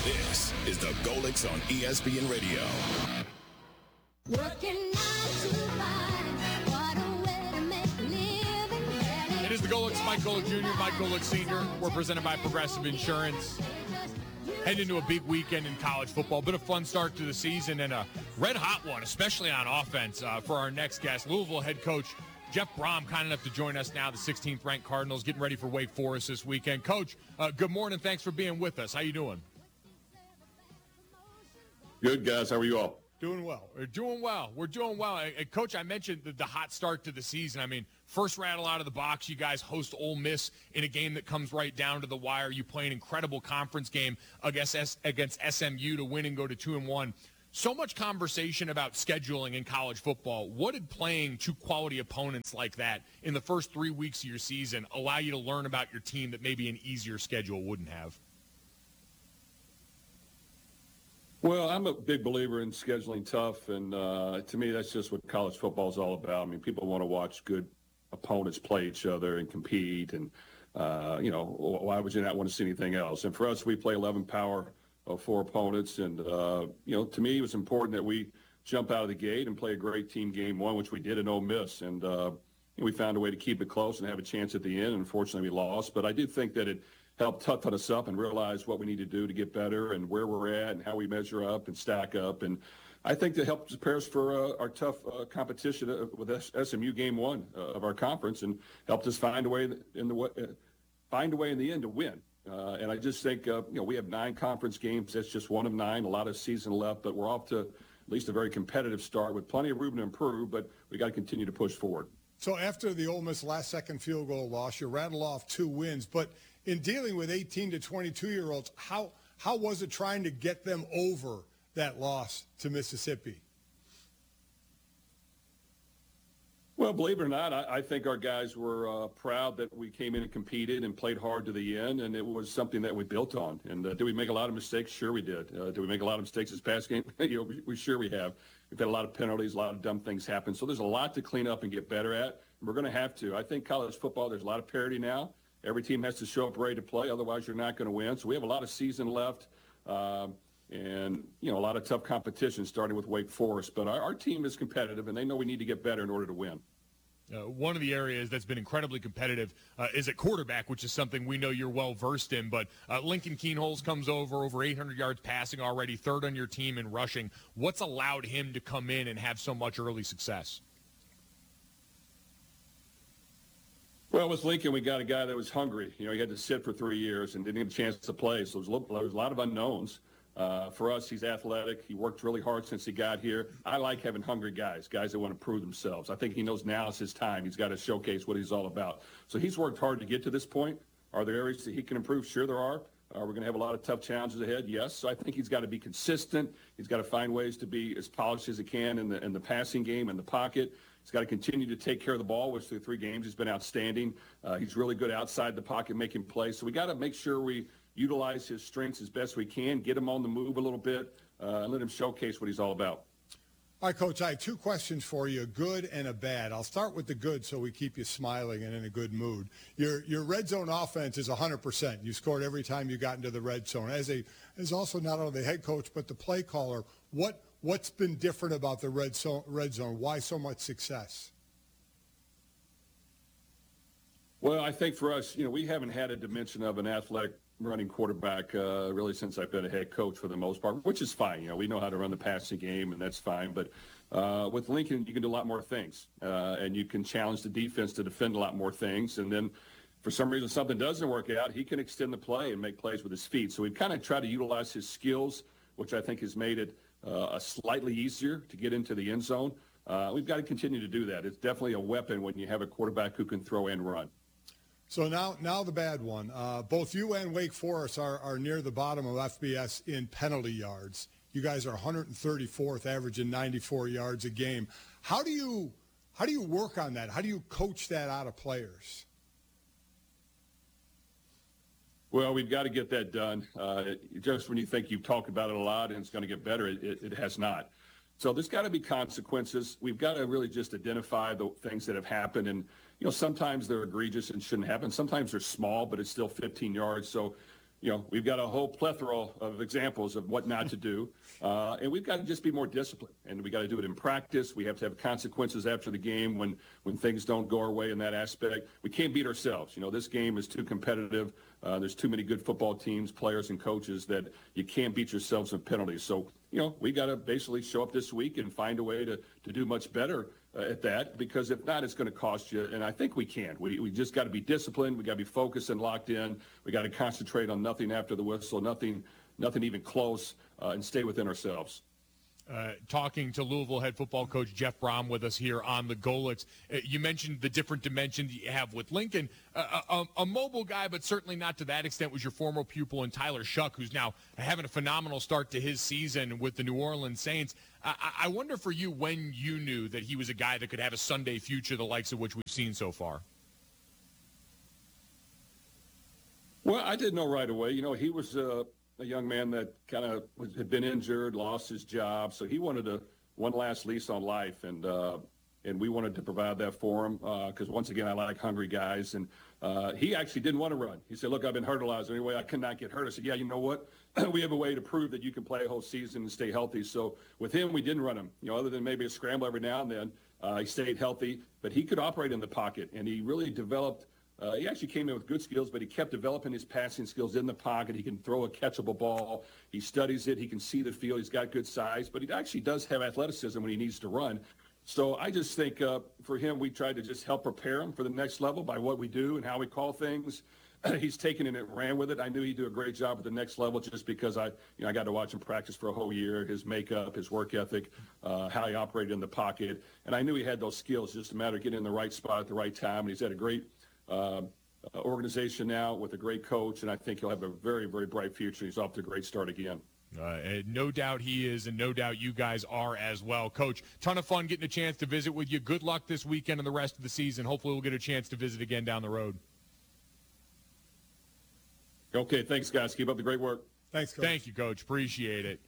This is the Golics on ESPN Radio. Working 9 to 5, what a way to make a living. It is the Golics, Mike Golic Jr., Mike Golic Sr. We're presented by Progressive Insurance. Heading into a big weekend in college football. Been a fun start to the season and a red-hot one, especially on offense, for our next guest. Louisville head coach Jeff Brohm, kind enough to join us now, the 16th-ranked Cardinals, getting ready for Wake Forest this weekend. Coach, good morning. Thanks for being with us. How you doing? Good, guys. How are you all? Doing well. We're doing well. We're doing well. Coach, I mentioned the hot start to the season. I mean, first rattle out of the box, you guys host Ole Miss in a game that comes right down to the wire. You play an incredible conference game against SMU to win and go to 2-1. So much conversation about scheduling in college football. What did playing two quality opponents like that in the first 3 weeks of your season allow you to learn about your team that maybe an easier schedule wouldn't have? Well, I'm a big believer in scheduling tough, and to me, that's just what college football is all about. I mean, people want to watch good opponents play each other and compete, and, why would you not want to see anything else? And for us, we play 11 power of 4 opponents, and, to me, it was important that we jump out of the gate and play a great team game one, which we did in Ole Miss, and we found a way to keep it close and have a chance at the end, and unfortunately we lost. But I did think that it help toughen us up and realize what we need to do to get better and where we're at and how we measure up and stack up. And I think that helped prepare us for our tough competition with SMU game one of our conference, and helped us find a way in the end to win. And I just think, we have 9 conference games. That's just one of 9, a lot of season left, but we're off to at least a very competitive start with plenty of room to improve, but we got to continue to push forward. So after the Ole Miss last-second field goal loss, you rattle off 2 wins, but in dealing with 18 to 22-year-olds, how was it trying to get them over that loss to Mississippi? Well, believe it or not, I think our guys were proud that we came in and competed and played hard to the end, and it was something that we built on. And did we make a lot of mistakes? Sure we did. Did we make a lot of mistakes this past game? We sure we have. We've had a lot of penalties, a lot of dumb things happen. So there's a lot to clean up and get better at. And we're going to have to. I think college football, there's a lot of parity now. Every team has to show up ready to play, otherwise you're not going to win. So we have a lot of season left, and a lot of tough competition starting with Wake Forest. But our team is competitive, and they know we need to get better in order to win. One of the areas that's been incredibly competitive is at quarterback, which is something we know you're well versed in. But Lincoln Kienholz comes over 800 yards passing already, 3rd on your team in rushing. What's allowed him to come in and have so much early success? Well, with Lincoln, we got a guy that was hungry. He had to sit for 3 years and didn't get a chance to play, so there was a lot of unknowns. For us, he's athletic. He worked really hard since he got here. I like having hungry guys that want to prove themselves. I think he knows now is his time. He's got to showcase what he's all about. So he's worked hard to get to this point. Are there areas that he can improve? Sure there are. We're going to have a lot of tough challenges ahead, yes. So I think he's got to be consistent. He's got to find ways to be as polished as he can in the passing game, in the pocket. He's got to continue to take care of the ball, which through 3 games he's been outstanding. He's really good outside the pocket making plays. So we got to make sure we utilize his strengths as best we can, get him on the move a little bit, and let him showcase what he's all about. All right, Coach, I have 2 questions for you, a good and a bad. I'll start with the good so we keep you smiling and in a good mood. Your red zone offense is 100%. You scored every time you got into the red zone. As also not only the head coach but the play caller, what's been different about the red zone? Why so much success? Well, I think for us, we haven't had a dimension of an athletic running quarterback really since I've been a head coach for the most part, which is fine. We know how to run the passing game, and that's fine. But with Lincoln, you can do a lot more things, and you can challenge the defense to defend a lot more things. And then for some reason something doesn't work out, he can extend the play and make plays with his feet. So we've kind of tried to utilize his skills, which I think has made it slightly easier to get into the end zone. We've got to continue to do that. It's definitely a weapon when you have a quarterback who can throw and run. So now the bad one. Both you and Wake Forest are near the bottom of FBS in penalty yards. You guys are 134th, averaging 94 yards a game. How do you work on that? How do you coach that out of players? Well, we've got to get that done. Just when you think you've talked about it a lot and it's going to get better, it has not. So there's got to be consequences. We've got to really just identify the things that have happened. And, sometimes they're egregious and shouldn't happen. Sometimes they're small, but it's still 15 yards. So we've got a whole plethora of examples of what not to do. And we've got to just be more disciplined. And we got to do it in practice. We have to have consequences after the game when things don't go our way in that aspect. We can't beat ourselves. This game is too competitive. There's too many good football teams, players, and coaches that you can't beat yourselves in penalties. So, we got to basically show up this week and find a way to do much better at that, because if not, it's going to cost you. And I think we can. We just got to be disciplined. We got to be focused and locked in. We got to concentrate on nothing after the whistle, nothing even close, and stay within ourselves. Talking to Louisville head football coach Jeff Brom with us here on the Golix. You mentioned the different dimensions you have with Lincoln. A mobile guy, but certainly not to that extent, was your former pupil in Tyler Shuck, who's now having a phenomenal start to his season with the New Orleans Saints. I wonder for you when you knew that he was a guy that could have a Sunday future, the likes of which we've seen so far. Well, I didn't know right away. He was a young man that kind of had been injured, lost his job, so he wanted one last lease on life, and we wanted to provide that for him because, once again, I like hungry guys. And he actually didn't want to run. He said, look, I've been hurt a lot. Is there any way I cannot get hurt? I said, yeah, you know what? We have a way to prove that you can play a whole season and stay healthy. So with him, we didn't run him, other than maybe a scramble every now and then. He stayed healthy, but he could operate in the pocket, and he really developed he actually came in with good skills, but he kept developing his passing skills in the pocket. He can throw a catchable ball. He studies it. He can see the field. He's got good size, but he actually does have athleticism when he needs to run. So I just think for him, we tried to just help prepare him for the next level by what we do and how we call things. He's taken it and ran with it. I knew he'd do a great job at the next level just because I got to watch him practice for a whole year, his makeup, his work ethic, how he operated in the pocket. And I knew he had those skills, just a matter of getting in the right spot at the right time. And he's had a great organization now with a great coach, and I think he'll have a very, very bright future. He's off to a great start again. No doubt he is, and no doubt you guys are as well. Coach, ton of fun getting a chance to visit with you. Good luck this weekend and the rest of the season. Hopefully we'll get a chance to visit again down the road. Okay, thanks, guys. Keep up the great work. Thanks, Coach. Thank you, Coach. Appreciate it.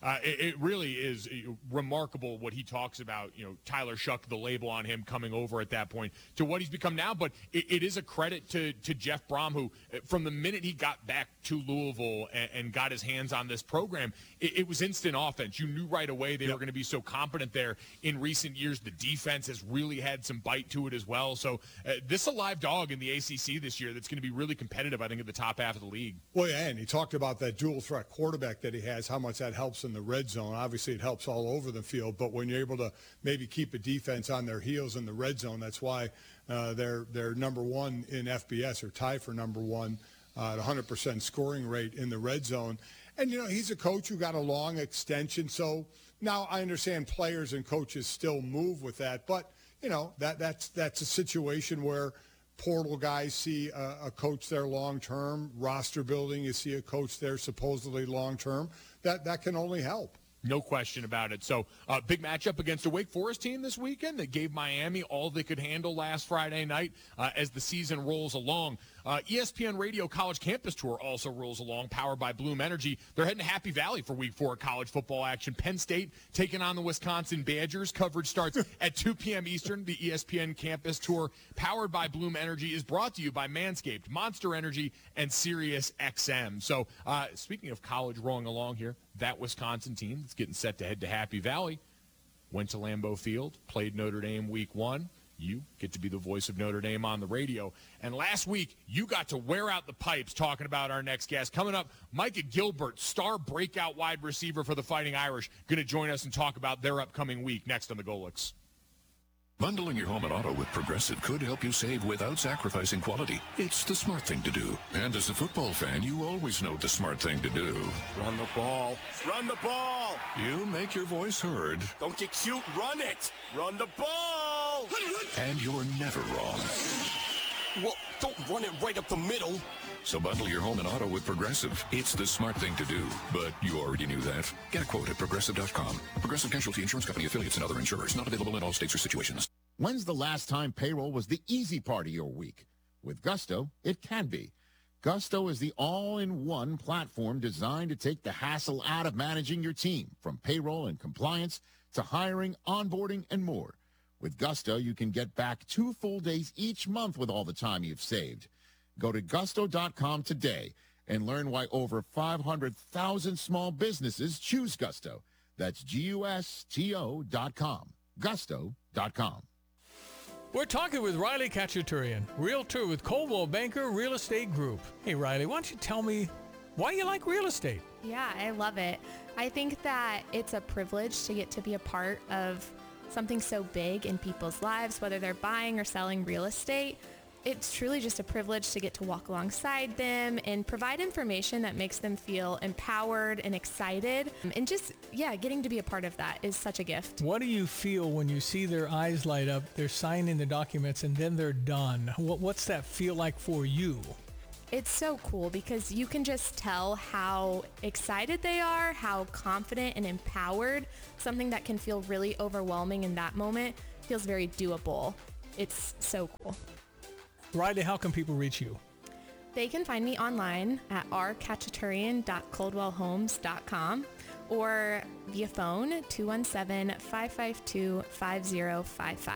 It really is remarkable what he talks about, Tyler Shuck, the label on him coming over at that point to what he's become now. But it is a credit to Jeff Brom, who from the minute he got back to Louisville and got his hands on this program, it was instant offense. You knew right away they were going to be so competent there. In recent years, the defense has really had some bite to it as well. So this is a live dog in the ACC this year that's going to be really competitive, I think, at the top half of the league. Well, yeah, and he talked about that dual threat quarterback that he has, how much that helps in the red zone. Obviously, it helps all over the field, but when you're able to maybe keep a defense on their heels in the red zone, that's why they're number one in FBS, or tied for number one at 100% scoring rate in the red zone. And, he's a coach who got a long extension, so now I understand players and coaches still move with that, but, that's a situation where portal guys see a coach there long-term, roster building, you see a coach there supposedly long-term. That can only help. No question about it. So, big matchup against a Wake Forest team this weekend that gave Miami all they could handle last Friday night as the season rolls along. ESPN Radio College Campus Tour also rolls along, powered by Bloom Energy. They're heading to Happy Valley for Week 4 college football action. Penn State taking on the Wisconsin Badgers. Coverage starts at 2 p.m. Eastern. The ESPN Campus Tour, powered by Bloom Energy, is brought to you by Manscaped, Monster Energy, and Sirius XM. So, speaking of college rolling along here, that Wisconsin team that's getting set to head to Happy Valley went to Lambeau Field, played Notre Dame Week 1. You get to be the voice of Notre Dame on the radio. And last week, you got to wear out the pipes talking about our next guest. Coming up, Micah Gilbert, star breakout wide receiver for the Fighting Irish, going to join us and talk about their upcoming week next on the Golix. Bundling your home and auto with Progressive could help you save without sacrificing quality. It's the smart thing to do. And as a football fan, you always know the smart thing to do. Run the ball. Run the ball. You make your voice heard. Don't get cute. Run it. Run the ball. And you're never wrong. Well, don't run it right up the middle. So bundle your home and auto with Progressive. It's the smart thing to do. But you already knew that. Get a quote at Progressive.com. Progressive Casualty Insurance Company, affiliates, and other insurers. Not available in all states or situations. When's the last time payroll was the easy part of your week? With Gusto, it can be. Gusto is the all-in-one platform designed to take the hassle out of managing your team, from payroll and compliance to hiring, onboarding, and more. With Gusto, you can get back 2 full days each month with all the time you've saved. Go to gusto.com today and learn why over 500,000 small businesses choose Gusto. That's GUSTO.com. Gusto.com. We're talking with Riley Kachaturian, realtor with Coldwell Banker Real Estate Group. Hey, Riley, why don't you tell me why you like real estate? Yeah, I love it. I think that it's a privilege to get to be a part of something so big in people's lives, whether they're buying or selling real estate. It's truly just a privilege to get to walk alongside them and provide information that makes them feel empowered and excited. And just, getting to be a part of that is such a gift. What do you feel when you see their eyes light up, they're signing the documents, and then they're done? What's that feel like for you? It's so cool because you can just tell how excited they are, how confident and empowered. Something that can feel really overwhelming in that moment feels very doable. It's so cool. Riley, how can people reach you? They can find me online at rkachaturian.coldwellhomes.com or via phone 217-552-5055.